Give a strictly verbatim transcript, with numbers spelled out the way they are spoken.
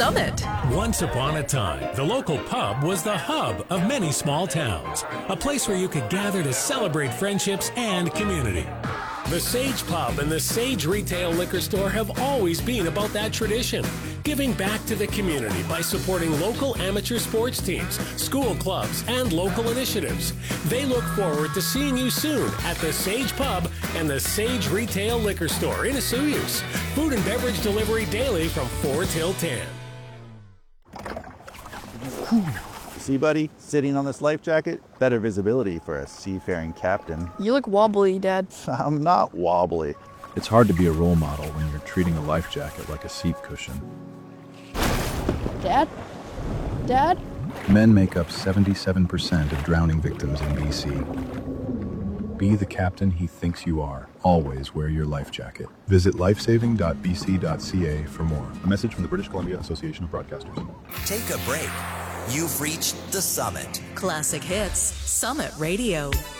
Summit. Once upon a time, the local pub was the hub of many small towns, a place where you could gather to celebrate friendships and community. The Sage Pub and the Sage Retail Liquor Store have always been about that tradition, giving back to the community by supporting local amateur sports teams, school clubs, and local initiatives. They look forward to seeing you soon at the Sage Pub and the Sage Retail Liquor Store in Osoyoos. Food and beverage delivery daily from four till ten. See, buddy, sitting on this life jacket, better visibility for a seafaring captain. You look wobbly, Dad. I'm not wobbly. It's hard to be a role model when you're treating a life jacket like a seat cushion. Dad? Dad? Men make up seventy-seven percent of drowning victims in B C. Be the captain he thinks you are. Always wear your life jacket. Visit lifesaving dot b c dot c a for more. A message from the British Columbia Association of Broadcasters. Take a break. You've reached the summit. Classic Hits, Summit Radio.